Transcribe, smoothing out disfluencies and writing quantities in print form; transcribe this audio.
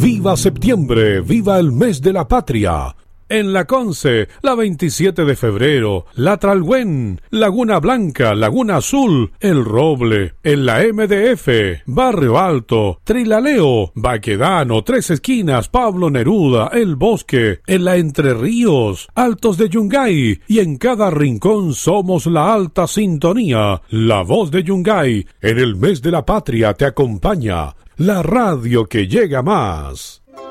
¡Viva septiembre! ¡Viva el mes de la patria! En La Conce, la 27 de febrero, La Tralgüén, Laguna Blanca, Laguna Azul, El Roble, en la MDF, Barrio Alto, Trilaleo, Baquedano, Tres Esquinas, Pablo Neruda, El Bosque, en la Entre Ríos, Altos de Yungay, y en cada rincón somos la alta sintonía. La voz de Yungay, en el mes de la patria te acompaña, la radio que llega más.